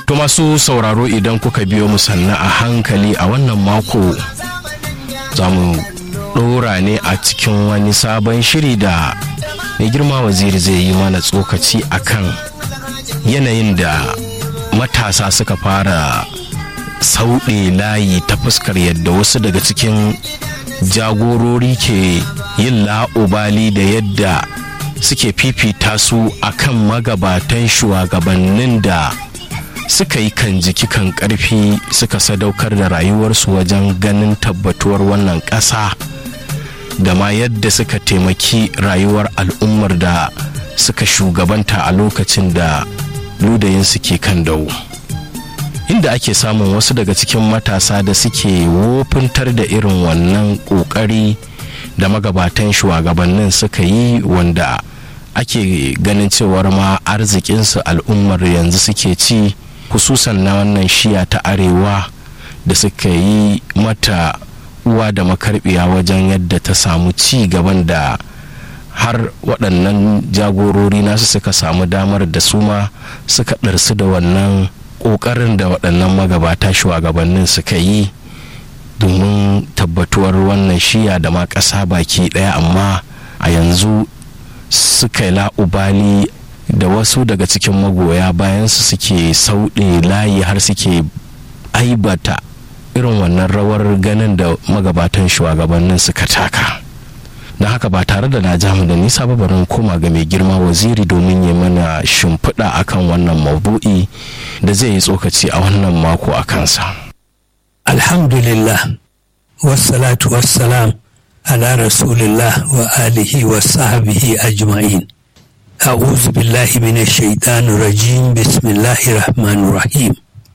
To masu sauraro, idan kuka biyo mu sanna a hankali a wannan mako za mu ɗora ne a cikin wani sabon shiri da mai girma waziri zai yi mana tsokaci akan yanayin da matasa suka fara sauɗe layi ta fuskar yadda wasu daga cikin jagorori ke yin la'ubali da yadda suke fifita su akan magabatan shugabannin da suka yi kan jiki kan karfi suka sadaukar da rayuwarsu wajen ganin tabbatuwar wannan ƙasa da ma yadda suka taimaki rayuwar al'ummar da suka shugabanta a lokacin da ludayinsu ke kan dawo, inda ake samun wasu daga cikin matasa da suke wofintar da irin wannan ƙoƙari da magabatan shugabannin suka yi, wanda ake ganin cewar ma arzikinsu al'ummar yanzu suke ci, hususan na wannan shiya ta arewa da suka yi mata uwa da makarbiya wajen yadda ta samu ci gaban da har waɗannan jagorori nasu suka samu damar da su ma suka ɗarsu da wannan ƙoƙarin da waɗannan magabata shugabannin suka yi domin tabbatuwar wannan shiya da ma ƙasa baki ɗaya. Amma a yanzu suka yi la'ubali da wasu daga cikin magoya bayansu suke sauɗe layi har suke aibata irin wannan rawar ganin da magabatan shugabannin suka taka. don haka ba tare da na jamu da nisa ba, barin koma ga mai girma waziri domin ya mana shimfiɗa akan wannan maudu'i da zai yi tsokaci a wannan mako a kansa. Alhamdulillah, wassalatu wassalam ala rasulillah wa alihi wa sahbihi ajma'in. A'udhu billahi minash shaitanir rajim. Bismillahir rahmanir rahim.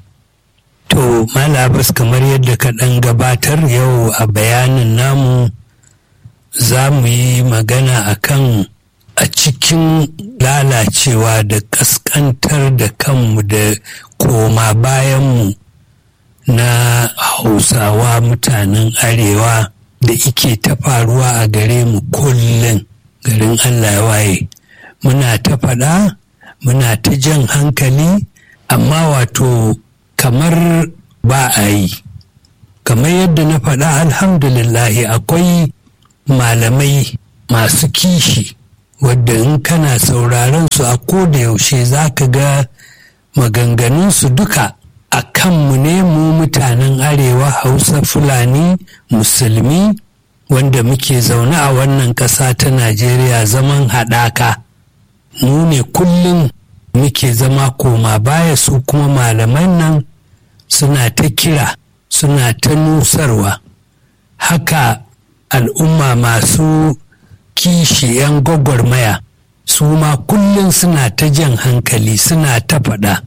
To malabas, kamar yadda ka dan gabatar yau a bayanin namu za mu yi magana akan a cikin lalacewa da kaskantar da kanmu da koma bayanmu na Hausawa mutanen arewa da ike ta faruwa a gare mu kullum garin Allah ya waye. Muna ta faɗa, muna ta jan hankali, amma wato kamar ba a yi. Kamar yadda na faɗa, alhamdulillahi akwai malamai masu kishi wadda in kana sauraron su a koda yaushe za ka ga maganganunsu duka a kanmu ne, mu mutanen arewa, Hausa, Fulani, Musulmi wanda muke zaune a wannan ƙasa ta Najeriya zaman haɗaka. Mu ne kullum muke zama koma baya, su kuma malaman nan suna ta kira, suna ta nusarwa. Haka al'umma masu kishi 'yan gwagwarmaya su ma kullum suna ta jan hankali, suna ta faɗa.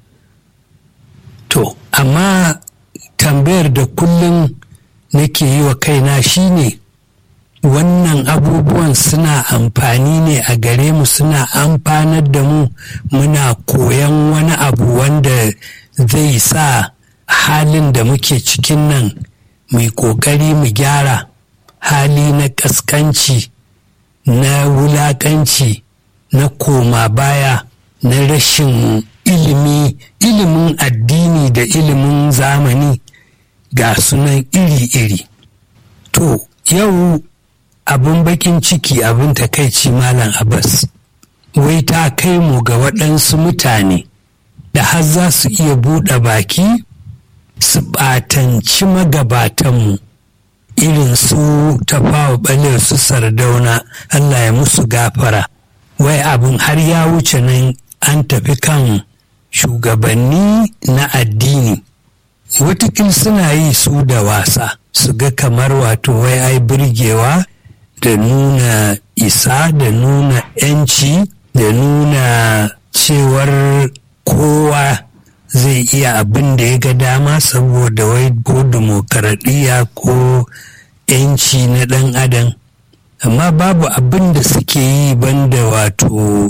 To, amma tambayar da kullum nake yi wa kaina shine wannan abubuwan suna amfani ne a gare mu, suna amfanar da mu, muna koyan wani abu wanda zai sa halin da muke cikin nan mai ƙoƙari mu gyara, hali na ƙasƙanci, na wulaƙanci, na koma baya, na rashin ilimin addini da ilimin zamani ga sunan iri-iri. To, yau abin bakin ciki, abin takaici Malam Abbas, wai ta kai mu ga waɗansu mutane da har za su iya buɗe baki su ɓatanci magabatanmu irin su Tafawa Ɓalewa, su Sardauna, Allah ya musu gafara. Wai abin har ya wuce nan, an tafi kan shugabanni na addini. Watakil suna yi su da wasa, su ga kamar wato wai ai birgewa da nuna isa, da nuna 'yanci, da nuna cewar kowa zai iya abin da ya ga dama saboda wai ko demokaradiyya ko 'yanci na ɗan adam. Amma babu abin da suke yi banda wato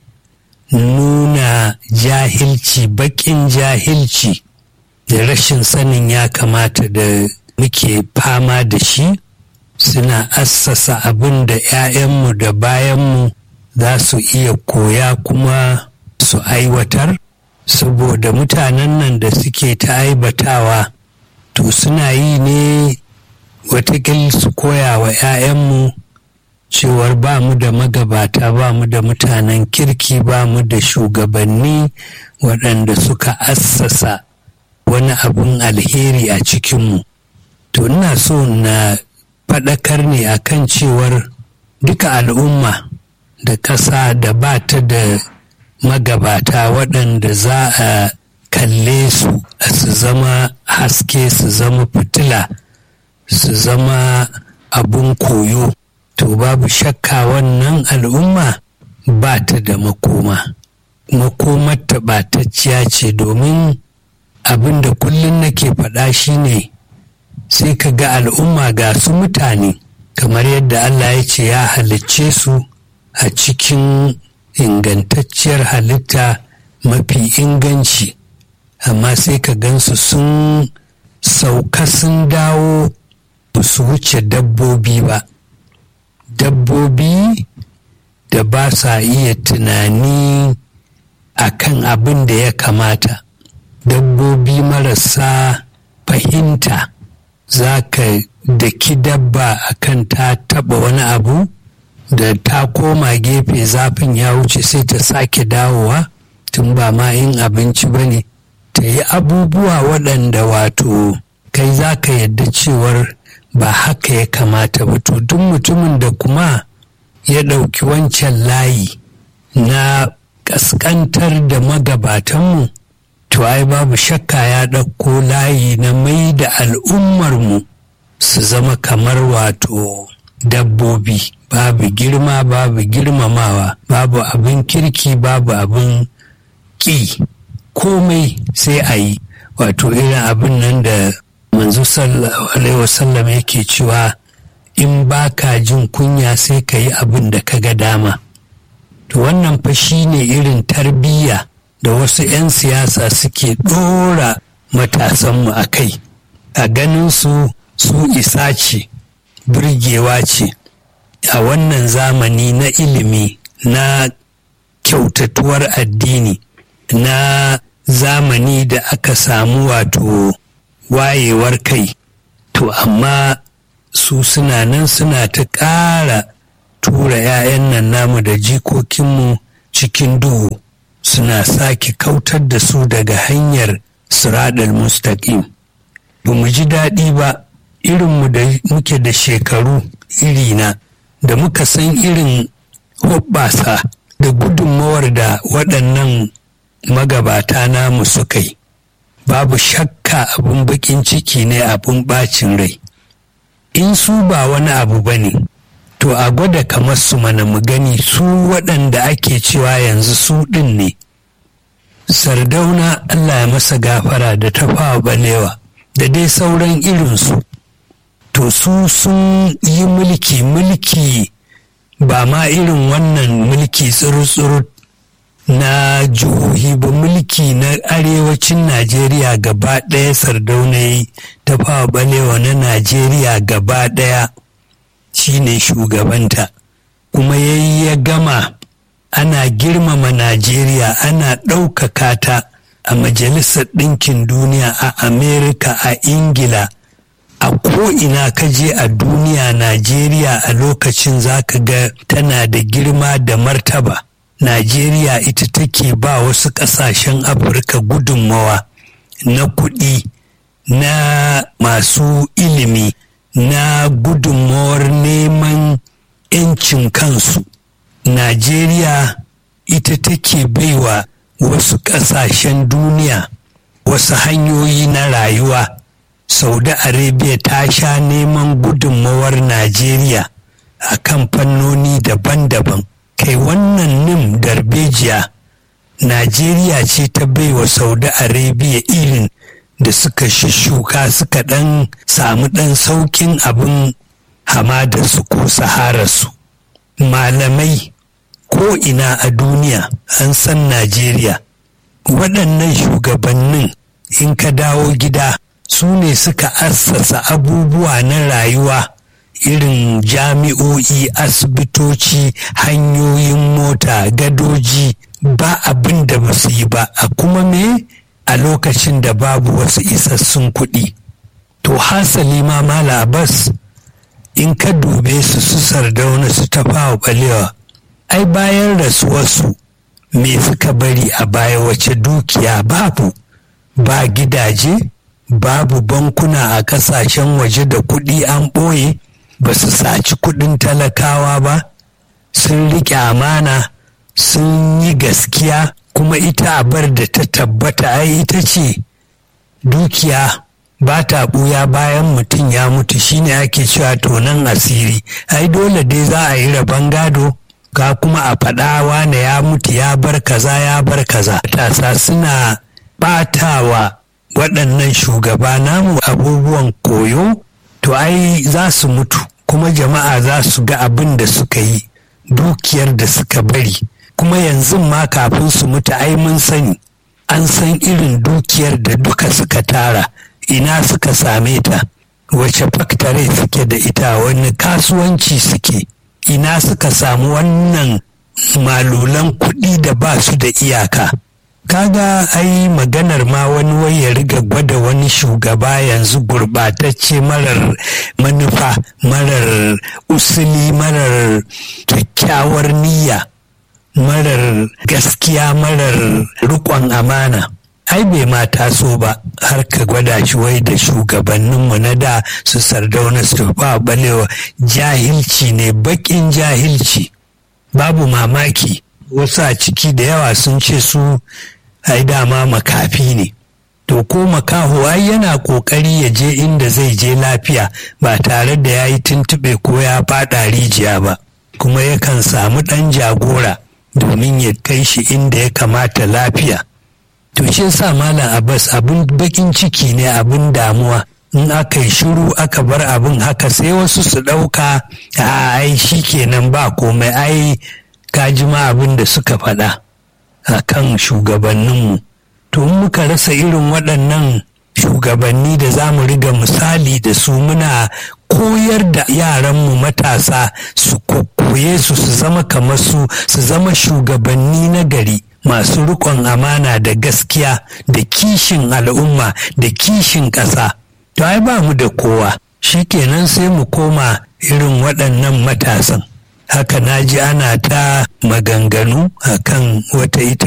nuna jahilci, baƙin jahilci da rashin sanin ya kamata da muke fama da shi. Suna assasa abin da 'ya'yanmu da bayanmu za su iya koya kuma su aiwatar, saboda mutanen nan da suke ta aibatawa to suna yi ne watakil su koya wa 'ya'yanmu cewar ba mu da magabata, ba mu da mutanen kirki, ba mu da shugabanni waɗanda suka assasa wani abun alheri a cikinmu. To ina so na faɗakar ne akan cewar duka al'umma da ƙasa da ba ta da magabata waɗanda za a kalle su zama haske, su zama fitila, su zama abun koyo, to babu shakka wannan al'umma ba ta da makoma. Makomar taɓatacciya ce, domin abin da kullum nake faɗa shine sai ka ga al'umma ga su mutane kamar yadda Allah ya ce ya halicce su a cikin ingantacciyar halitta mafi inganci, amma sai ka gansu sun sauka sun dawo ba su wuce dabbobi ba. Dabbobi da ba sa iya tunani a kan abin da ya kamata, dabbobi marasa fahimta. Za ka daki dabba a kan ta taɓa wani abu da ta koma gefe zafin ya wuce sai ta sake dawowa, tun ba ma yin abinci ba ne, ta yi abubuwa waɗanda wato kai za ka yadda cewar ba haka ya kamata ba. To duk mutumin da kuma ya ɗauki wancan layi na ƙasƙantar da magabatanmu, to ai babu shakka ya ɗauko layi na mai da al'ummarmu su zama kamar wato dabbobi, babu girma, babu girmamawa, babu abin kirki, babu abin ƙi, komai sai a yi. Wato irin abin nan da manzo sallallahu alaihi wasallam yake cewa in ba ka jin kunya sai ka yi abin da ka ga dama. To wannan fa shi ne irin tarbiyya da wasu 'yan siyasa suke ɗora matasanmu a kai, a ganin su isa ce, burgewa ce a wannan zamani na ilimi, na kyautatuwar addini, na zamani da aka samu wato wayewar kai. To amma su suna nan suna ta ƙara tura 'ya'yan nan namu da jikokinmu cikin duhu, suna sake kautar da su daga hanyar siraɗal mustaqim. Ba mu ji daɗi ba, irinmu da muke da shekaru irina, da muka san irin hoɓɓasa da gudunmawar da waɗannan magabata namu suka yi. Babu shakka abin baƙin ciki ne, abin ɓacin rai. In su ba wani abu ba ne, to a gwada kamar su mana mu gani, su waɗanda ake cewa yanzu su ɗin ne. Sardauna Allah ya masa gafara, da Tafawa Balewa da dai sauran irinsu, to su sun yi mulki ba ma irin wannan mulki tsuru-tsuru na jihohi ba, mulki na arewacin Najeriya gaba ɗaya Sardauna yi. Tafawa Balewa na Najeriya gaba ɗaya shi ne shugabanta, kuma ya gama. Ana girmama Najeriya, ana ɗaukaka ta a Majalisar Ɗinkin Duniya, a Amerika, a Ingila, a ko'ina ka je a duniya. Najeriya a lokacin za ka ga tana da girma da martaba. Najeriya ita take ba wasu ƙasashen Afirka gudunmawa na kuɗi, na masu ilimi, na gudunmawar neman 'yancin kansu. Najeriya ita take baiwa wasu ƙasashen duniya wasu hanyoyi na rayuwa. Saudi Arabia ta sha neman gudunmawar Najeriya a kan fannoni daban-daban. Kai wannan nim darbejiya, Najeriya ce ta baiwa Saudi Arabia irin da suka shuka, suka ɗan samu ɗan saukin abin hamadarsu ko sahararsu. Malamai ko ina a duniya an san Najeriya. Waɗannan shugabannin in ka dawo gida su ne suka assasa abubuwa na rayuwa, irin jami'o'i, asibitoci, hanyoyin mota, gadoji, ba abin da ba su yi ba, a kuma me a lokacin da babu wasu isassun kuɗi. To hasali ma Mala Abbas in ka dube su Sardauna su Tafawa Balewa, ai bayan rasuwarsu me suka bari a baya, wace dukiya? Babu, ba gidaje, babu bankuna a ƙasashen waje da kuɗi an ɓoye, ba su saci kuɗin talakawa ba, sun riƙe amana, sun yi gaskiya, kuma ita abar da ta tabbata ai ita ce dukiya ba ta ɓuya bayan mutum ya mutu, shine ake cewa tonan asiri. Ai dole dai za a yi rabon gado, ka kuma a faɗa wane ya mutu ya bar kaza ya bar kaza. Matasa suna ɓatawa waɗannan shugaba namu abubuwan koyo, to ai za su mutu kuma jama'a za su ga abin da suka yi, dukiyar da suka bari. Kuma yanzu ma kafin su mutu ai mun sani, an san irin dukiyar da duka suka tara, ina suka same ta, wace faktare suke da ita, wani kasuwanci suke, ina suka samu wannan malulan kuɗi da ba su da iyaka. Kaga ai maganar ma wani wai ya riga gwada wani shugaba yanzu gurɓatacce, marar manufa, marar usuli, marar kyakkyawar niyya, marar gaskiya, marar riƙon amana. Ai bai ma taso ba har ka gwada shi wai da shugabanninmu na da su Sardauna su Tafawa Balewa. Jahilci ne, baƙin jahilci. Babu mamaki wasu a ciki da yawa sun ce su ai dama makafi ne. To ko makaho ai yana ƙoƙari ya je inda zai je lafiya ba tare da ya yi tuntuɓe ko ya faɗa rijiya ba, kuma yakan samu ɗan jagora domin ya kai shi inda ya kamata lafiya. To shi yasa Malam Abbas abin bakin ciki ne, abin damuwa, in aka yi shiru aka bar abin haka sai wasu su ɗauka ai shi kenan ba komai, ai ka ji ma abin da suka faɗa a kan shugabanninmu. To in muka rasa irin waɗannan shugabanni da za mu riga misali da su, muna koyar da yaranmu matasa su koye su zama kamar su zama shugabanni na gari, masu riƙon amana da gaskiya da kishin al'umma da kishin ƙasa. To ai ba mu da kowa, shi kenan sai mu koma irin waɗannan matasan. Haka na ji ana ta maganganu akan wata ita